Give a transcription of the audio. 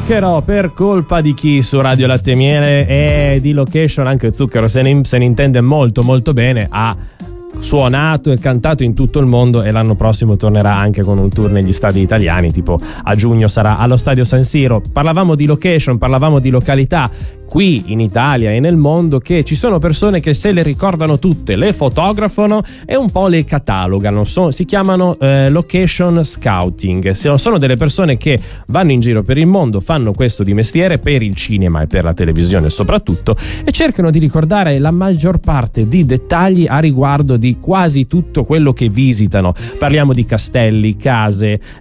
Zucchero per colpa di chi su Radio Latte e Miele, e di location anche Zucchero se ne intende molto molto bene. Ha suonato e cantato in tutto il mondo e l'anno prossimo tornerà anche con un tour negli stadi italiani, tipo a giugno sarà allo stadio San Siro. Parlavamo di location, parlavamo di località qui in Italia e nel mondo, che ci sono persone che se le ricordano tutte, le fotografano e un po' le catalogano. Si chiamano location scouting. Sono delle persone che vanno in giro per il mondo, fanno questo di mestiere per il cinema e per la televisione soprattutto, e cercano di ricordare la maggior parte di dettagli a riguardo di quasi tutto quello che visitano. Parliamo di castelli, case,